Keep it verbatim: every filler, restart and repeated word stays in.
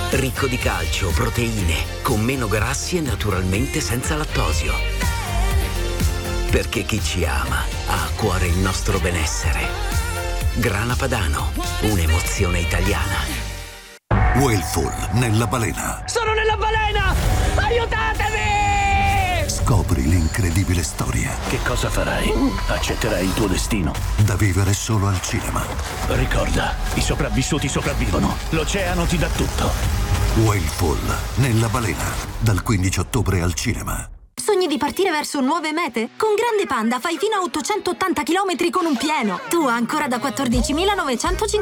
Ricco di calcio, proteine, con meno grassi e naturalmente senza lattosio. Perché chi ci ama ha a cuore il nostro benessere. Grana Padano, un'emozione italiana. Wellful nella balena. Sono nella balena! Aiutatemi! Scopri l'incredibile storia. Che cosa farai? Accetterai il tuo destino. Da vivere solo al cinema. Ricorda, i sopravvissuti sopravvivono. L'oceano ti dà tutto. Wellful nella balena. Dal quindici ottobre al cinema. Sogni di partire verso nuove mete? Con Grande Panda fai fino a ottocentottanta chilometri con un pieno. Tu ancora da quattordicimilanovecentocinquanta